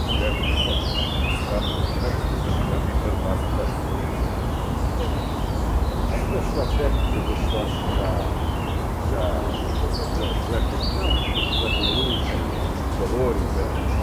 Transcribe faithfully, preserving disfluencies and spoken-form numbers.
certo, está ficando mais fácil. As suas técnicas, as suas já, já, já, já, já, já, já, já, já, já, já, já,